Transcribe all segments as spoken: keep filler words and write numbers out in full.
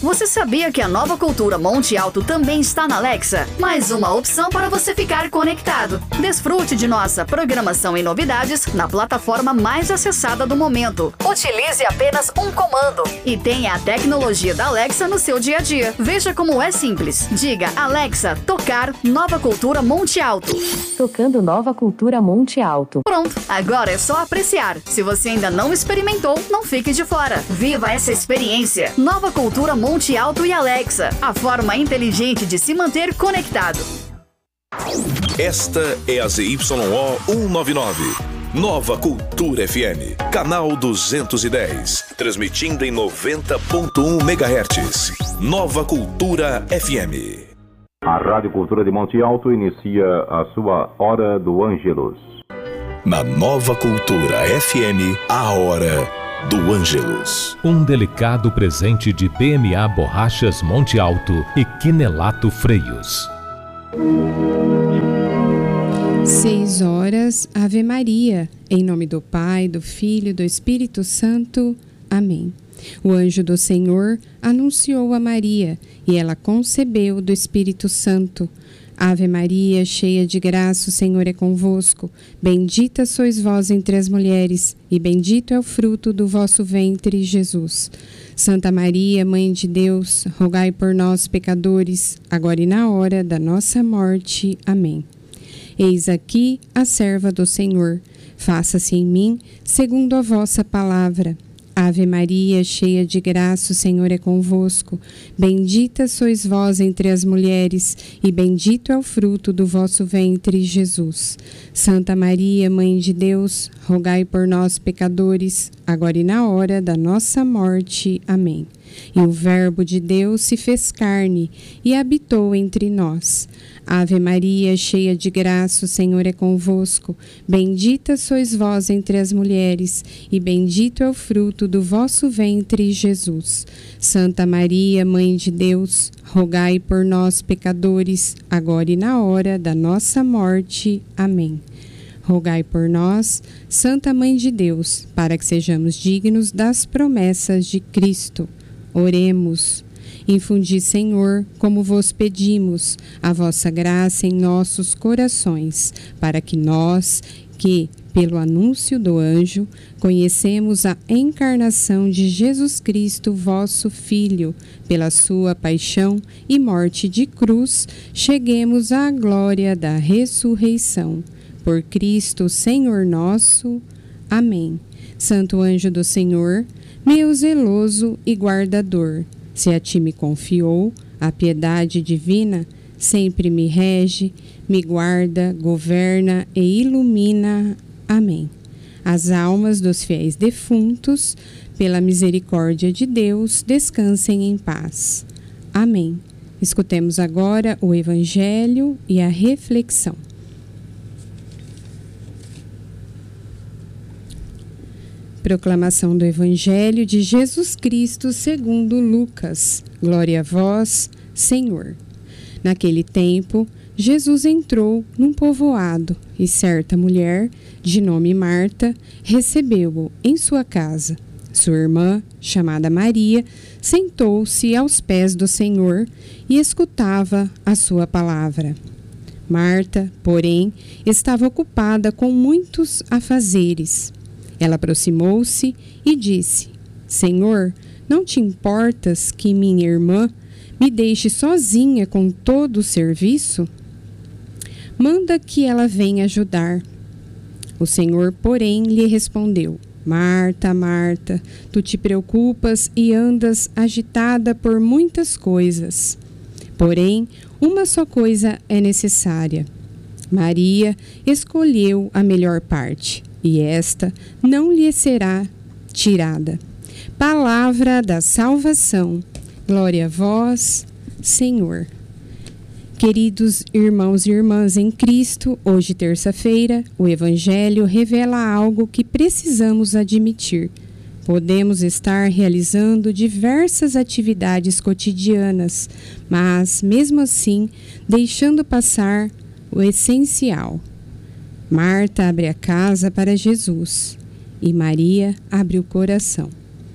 Você sabia que a Nova Cultura Monte Alto também está na Alexa? Mais uma opção para você ficar conectado. Desfrute de nossa programação e novidades na plataforma mais acessada do momento. Utilize apenas um comando e tenha a tecnologia da Alexa no seu dia a dia. Veja como é simples. Diga Alexa, tocar Nova Cultura Monte Alto. Tocando Nova Cultura Monte Alto. Pronto, agora é só apreciar. Se você ainda não experimentou, não fique de fora. Viva essa experiência. Nova Cultura Monte Alto e Alexa, a forma inteligente de se manter conectado. Esta é a Z Y O cento e noventa e nove. Nova Cultura F M, canal duzentos e dez, transmitindo em noventa ponto um megahertz. Nova Cultura F M. A Rádio Cultura de Monte Alto inicia a sua Hora do Ângelus. Na Nova Cultura F M, a Hora do Ângelus. Um delicado presente de B M A Borrachas Monte Alto e Quinelato Freios. Seis horas, Ave Maria, em nome do Pai, do Filho e do Espírito Santo. Amém. O anjo do Senhor anunciou a Maria, e ela concebeu do Espírito Santo. Ave Maria, cheia de graça, o Senhor é convosco. Bendita sois vós entre as mulheres, e bendito é o fruto do vosso ventre, Jesus. Santa Maria, Mãe de Deus, rogai por nós, pecadores, agora e na hora da nossa morte. Amém. Eis aqui a serva do Senhor. Faça-se em mim segundo a vossa palavra. Ave Maria, cheia de graça, o Senhor é convosco. Bendita sois vós entre as mulheres, e bendito é o fruto do vosso ventre, Jesus. Santa Maria, Mãe de Deus, rogai por nós, pecadores, agora e na hora da nossa morte. Amém. E o Verbo de Deus se fez carne e habitou entre nós. Ave Maria, cheia de graça, o Senhor é convosco. Bendita sois vós entre as mulheres, e bendito é o fruto do vosso ventre, Jesus. Santa Maria, Mãe de Deus, rogai por nós, pecadores, agora e na hora da nossa morte. Amém. Rogai por nós, Santa Mãe de Deus, para que sejamos dignos das promessas de Cristo. Oremos. Infundi, Senhor, como vos pedimos, a vossa graça em nossos corações, para que nós, que, pelo anúncio do anjo, conhecemos a encarnação de Jesus Cristo, vosso Filho, pela sua paixão e morte de cruz, cheguemos à glória da ressurreição. Por Cristo, Senhor nosso. Amém. Santo anjo do Senhor, meu zeloso e guardador, se a ti me confiou a piedade divina, sempre me rege, me guarda, governa e ilumina. Amém. As almas dos fiéis defuntos, pela misericórdia de Deus, descansem em paz. Amém. Escutemos agora o Evangelho e a reflexão. Proclamação do Evangelho de Jesus Cristo segundo Lucas. Glória a vós, Senhor. Naquele tempo, Jesus entrou num povoado e certa mulher, de nome Marta, recebeu-o em sua casa. Sua irmã, chamada Maria, sentou-se aos pés do Senhor e escutava a sua palavra. Marta, porém, estava ocupada com muitos afazeres. Ela aproximou-se e disse: Senhor, não te importas que minha irmã me deixe sozinha com todo o serviço? Manda que ela venha ajudar. O Senhor, porém, lhe respondeu: Marta, Marta, tu te preocupas e andas agitada por muitas coisas. Porém, uma só coisa é necessária. Maria escolheu a melhor parte, e esta não lhe será tirada. Palavra da salvação. Glória a vós, Senhor. Queridos irmãos e irmãs em Cristo, hoje terça-feira, o Evangelho revela algo que precisamos admitir. Podemos estar realizando diversas atividades cotidianas, mas, mesmo assim, deixando passar o essencial. Marta abre a casa para Jesus e Maria abre o coração.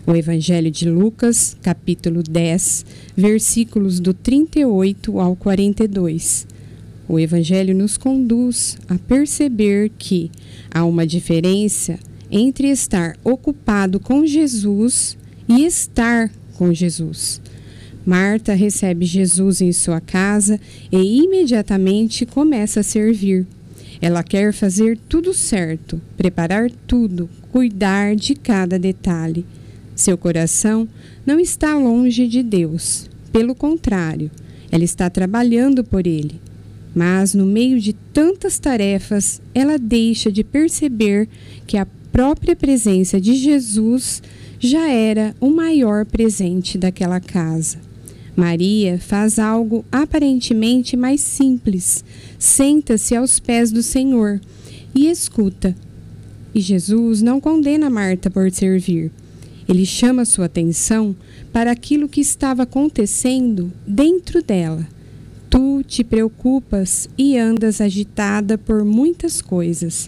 O Evangelho de Lucas, capítulo dez, versículos do trinta e oito ao quarenta e dois. O Evangelho nos conduz a perceber que há uma diferença entre estar ocupado com Jesus e estar com Jesus. Marta recebe Jesus em sua casa e imediatamente começa a servir. Ela quer fazer tudo certo, preparar tudo, cuidar de cada detalhe. Seu coração não está longe de Deus. Pelo contrário, ela está trabalhando por Ele. Mas, no meio de tantas tarefas, ela deixa de perceber que a própria presença de Jesus já era o maior presente daquela casa. Maria faz algo aparentemente mais simples. Senta-se aos pés do Senhor e escuta. E Jesus não condena Marta por servir. Ele chama sua atenção para aquilo que estava acontecendo dentro dela. Tu te preocupas e andas agitada por muitas coisas.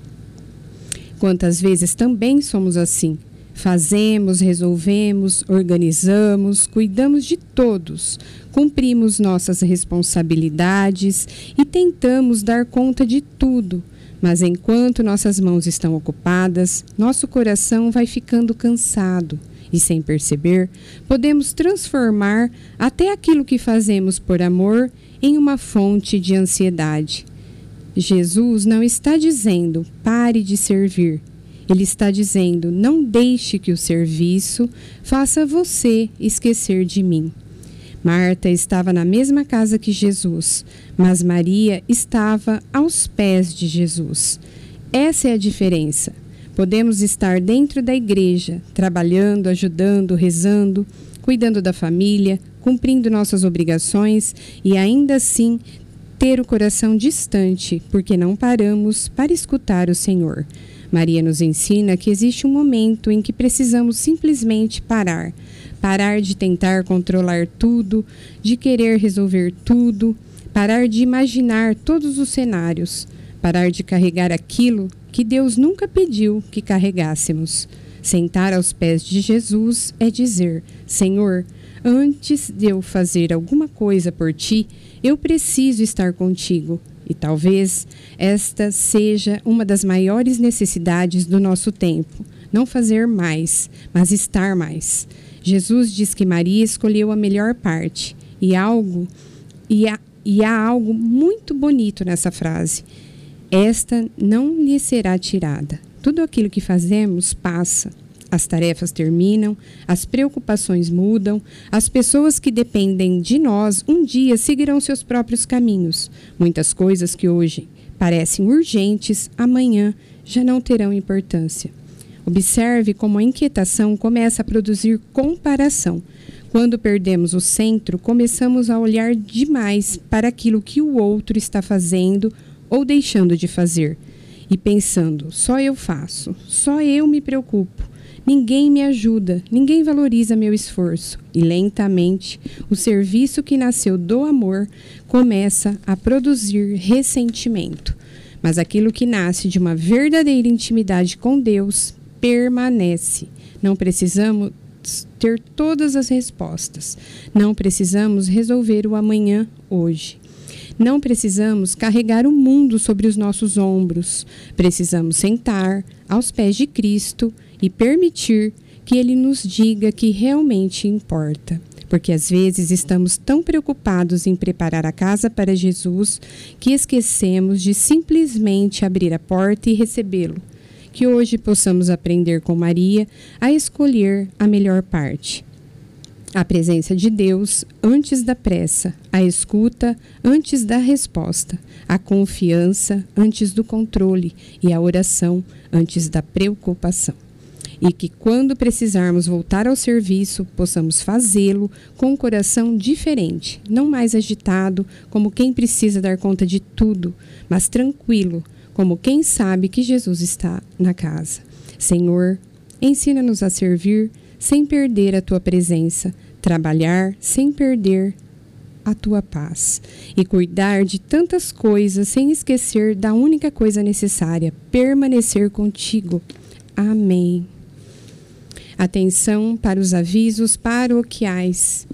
Quantas vezes também somos assim? Fazemos, resolvemos, organizamos, cuidamos de todos, cumprimos nossas responsabilidades e tentamos dar conta de tudo. Mas enquanto nossas mãos estão ocupadas, nosso coração vai ficando cansado e, sem perceber, podemos transformar até aquilo que fazemos por amor em uma fonte de ansiedade. Jesus não está dizendo, pare de servir. Ele está dizendo, não deixe que o serviço faça você esquecer de mim. Marta estava na mesma casa que Jesus, mas Maria estava aos pés de Jesus. Essa é a diferença. Podemos estar dentro da igreja, trabalhando, ajudando, rezando, cuidando da família, cumprindo nossas obrigações e ainda assim ter o coração distante, porque não paramos para escutar o Senhor. Maria nos ensina que existe um momento em que precisamos simplesmente parar. Parar de tentar controlar tudo, de querer resolver tudo, parar de imaginar todos os cenários, parar de carregar aquilo que Deus nunca pediu que carregássemos. Sentar aos pés de Jesus é dizer, Senhor, antes de eu fazer alguma coisa por ti, eu preciso estar contigo. E talvez esta seja uma das maiores necessidades do nosso tempo. Não fazer mais, mas estar mais. Jesus diz que Maria escolheu a melhor parte. E, algo, e, há, e há algo muito bonito nessa frase. Esta não lhe será tirada. Tudo aquilo que fazemos passa. As tarefas terminam, as preocupações mudam, as pessoas que dependem de nós um dia seguirão seus próprios caminhos. Muitas coisas que hoje parecem urgentes, amanhã já não terão importância. Observe como a inquietação começa a produzir comparação. Quando perdemos o centro, começamos a olhar demais para aquilo que o outro está fazendo ou deixando de fazer. E pensando, só eu faço, só eu me preocupo. Ninguém me ajuda, ninguém valoriza meu esforço. E lentamente, o serviço que nasceu do amor começa a produzir ressentimento. Mas aquilo que nasce de uma verdadeira intimidade com Deus permanece. Não precisamos ter todas as respostas. Não precisamos resolver o amanhã hoje. Não precisamos carregar o mundo sobre os nossos ombros. Precisamos sentar aos pés de Cristo e permitir que Ele nos diga que realmente importa. Porque às vezes estamos tão preocupados em preparar a casa para Jesus que esquecemos de simplesmente abrir a porta e recebê-lo. Que hoje possamos aprender com Maria a escolher a melhor parte. A presença de Deus antes da pressa, a escuta antes da resposta, a confiança antes do controle e a oração antes da preocupação. E que quando precisarmos voltar ao serviço, possamos fazê-lo com um coração diferente, não mais agitado, como quem precisa dar conta de tudo, mas tranquilo, como quem sabe que Jesus está na casa. Senhor, ensina-nos a servir sem perder a Tua presença, trabalhar sem perder a Tua paz e cuidar de tantas coisas sem esquecer da única coisa necessária, permanecer contigo. Amém. Atenção para os avisos paroquiais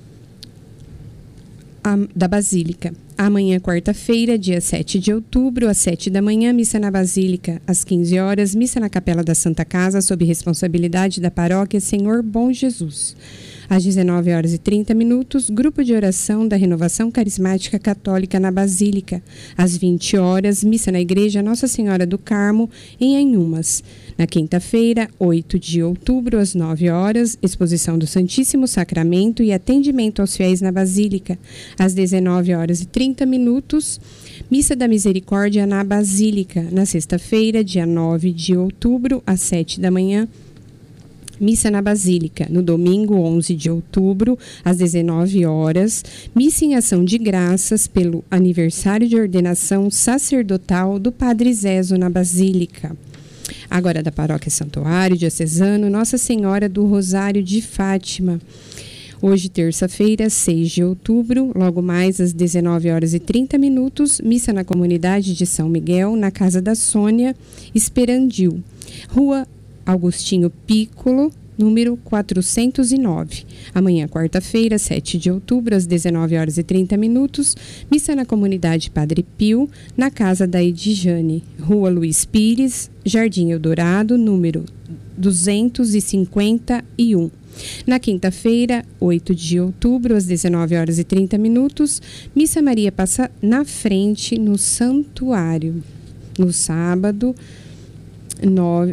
da Basílica. Amanhã, quarta-feira, dia sete de outubro, às sete da manhã, missa na Basílica. Às quinze horas, missa na Capela da Santa Casa, sob responsabilidade da Paróquia Senhor Bom Jesus. Às dezenove horas e trinta minutos, grupo de oração da Renovação Carismática Católica na Basílica. Às vinte horas, missa na Igreja Nossa Senhora do Carmo, em Anhumas. Na quinta-feira, oito de outubro, às nove horas, exposição do Santíssimo Sacramento e atendimento aos fiéis na Basílica. Às dezenove horas e trinta minutos, missa da Misericórdia na Basílica. Na sexta-feira, dia nove de outubro, às sete da manhã, missa na Basílica. No domingo, onze de outubro, às dezenove horas, missa em ação de graças pelo aniversário de ordenação sacerdotal do Padre Zezo na Basílica. Agora da Paróquia Santuário Diocesano Nossa Senhora do Rosário de Fátima. Hoje, terça-feira, seis de outubro, logo mais às dezenove horas e trinta minutos, missa na comunidade de São Miguel, na Casa da Sônia, Esperandil, Rua Augustinho Piccolo, número quatrocentos e nove. Amanhã, quarta-feira, sete de outubro, às dezenove horas e trinta minutos, missa na comunidade Padre Pio, na casa da Edjane, Rua Luiz Pires, Jardim Eldorado, número duzentos e cinquenta e um. Na quinta-feira, oito de outubro, às dezenove horas e trinta minutos, missa Maria passa na frente no santuário. No sábado, nove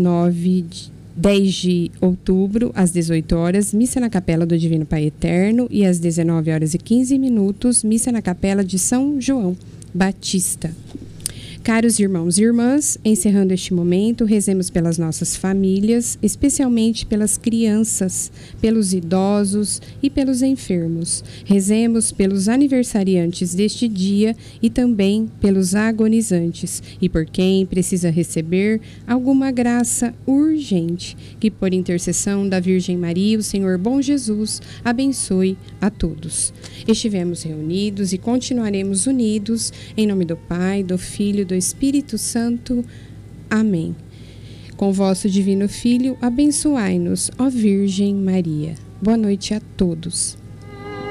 dez de outubro, às dezoito horas, missa na Capela do Divino Pai Eterno e às dezenove horas e quinze minutos, missa na Capela de São João Batista. Caros irmãos e irmãs, encerrando este momento, rezemos pelas nossas famílias, especialmente pelas crianças, pelos idosos e pelos enfermos. Rezemos pelos aniversariantes deste dia e também pelos agonizantes e por quem precisa receber alguma graça urgente. Que por intercessão da Virgem Maria, o Senhor Bom Jesus, abençoe a todos. Estivemos reunidos e continuaremos unidos em nome do Pai, do Filho e do Espírito Santo. Amém. Com vosso divino Filho, abençoai-nos, ó Virgem Maria. Boa noite a todos.